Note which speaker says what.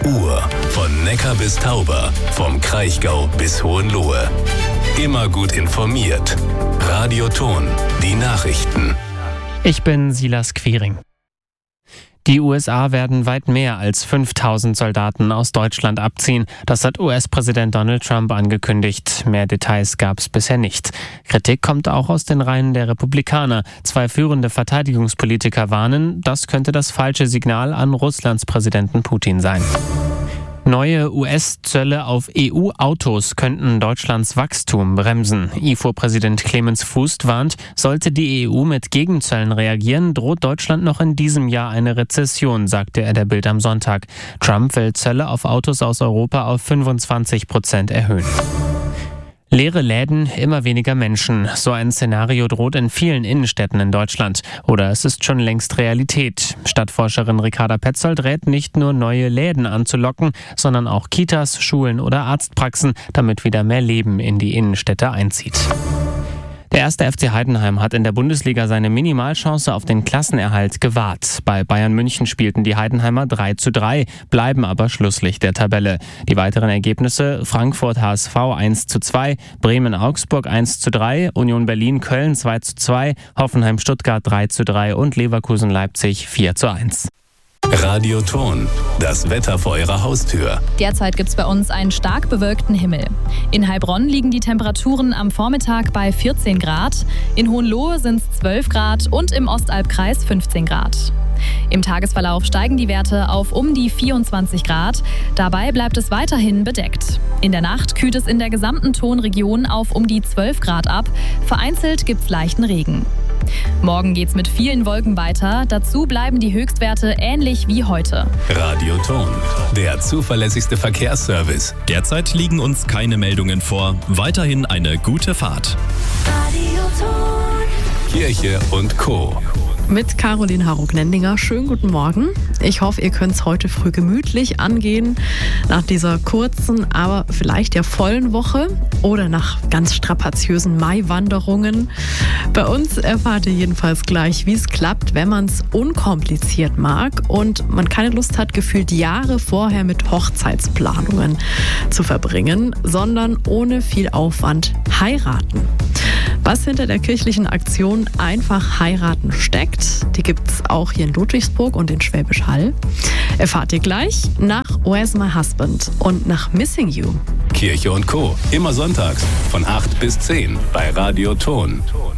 Speaker 1: Uhr. Von Neckar bis Tauber, vom Kraichgau bis Hohenlohe. Immer gut informiert. Radio Thon, die Nachrichten.
Speaker 2: Ich bin Silas Quiring. Die USA werden weit mehr als 5000 Soldaten aus Deutschland abziehen. Das hat US-Präsident Donald Trump angekündigt. Mehr Details gab es bisher nicht. Kritik kommt auch aus den Reihen der Republikaner. 2 führende Verteidigungspolitiker warnen, das könnte das falsche Signal an Russlands Präsidenten Putin sein. Neue US-Zölle auf EU-Autos könnten Deutschlands Wachstum bremsen. IFO-Präsident Clemens Fuß warnt, sollte die EU mit Gegenzöllen reagieren, droht Deutschland noch in diesem Jahr eine Rezession, sagte er der Bild am Sonntag. Trump will Zölle auf Autos aus Europa auf 25% erhöhen. Leere Läden, immer weniger Menschen. So ein Szenario droht in vielen Innenstädten in Deutschland. Oder es ist schon längst Realität. Stadtforscherin Ricarda Petzold rät, nicht nur neue Läden anzulocken, sondern auch Kitas, Schulen oder Arztpraxen, damit wieder mehr Leben in die Innenstädte einzieht. Der 1. FC Heidenheim hat in der Bundesliga seine Minimalchance auf den Klassenerhalt gewahrt. Bei Bayern München spielten die Heidenheimer 3:3, bleiben aber Schlusslicht der Tabelle. Die weiteren Ergebnisse: Frankfurt HSV 1:2, Bremen Augsburg 1:3, Union Berlin Köln 2:2, Hoffenheim Stuttgart 3:3 und Leverkusen Leipzig 4:1.
Speaker 1: Radio Thon, das Wetter vor Ihrer Haustür.
Speaker 3: Derzeit gibt es bei uns einen stark bewölkten Himmel. In Heilbronn liegen die Temperaturen am Vormittag bei 14 Grad, in Hohenlohe sind es 12 Grad und im Ostalbkreis 15 Grad. Im Tagesverlauf steigen die Werte auf um die 24 Grad. Dabei bleibt es weiterhin bedeckt. In der Nacht kühlt es in der gesamten Thonregion auf um die 12 Grad ab. Vereinzelt gibt es leichten Regen. Morgen geht's mit vielen Wolken weiter. Dazu bleiben die Höchstwerte ähnlich wie heute.
Speaker 1: Radio Thon, der zuverlässigste Verkehrsservice.
Speaker 4: Derzeit liegen uns keine Meldungen vor. Weiterhin eine gute Fahrt.
Speaker 5: Radio Thon.
Speaker 1: Kirche und Co.
Speaker 6: Mit Caroline Harro-Gnendinger. Schönen guten Morgen. Ich hoffe, ihr könnt es heute früh gemütlich angehen, nach dieser kurzen, aber vielleicht ja vollen Woche oder nach ganz strapaziösen Maiwanderungen. Bei uns erfahrt ihr jedenfalls gleich, wie es klappt, wenn man es unkompliziert mag und man keine Lust hat, gefühlt Jahre vorher mit Hochzeitsplanungen zu verbringen, sondern ohne viel Aufwand heiraten. Was hinter der kirchlichen Aktion Einfach heiraten steckt, die gibt es auch hier in Ludwigsburg und in Schwäbisch Hall, erfahrt ihr gleich nach Where's My Husband und nach Missing You.
Speaker 1: Kirche und Co. Immer sonntags von 8 bis 10 bei Radio Thon.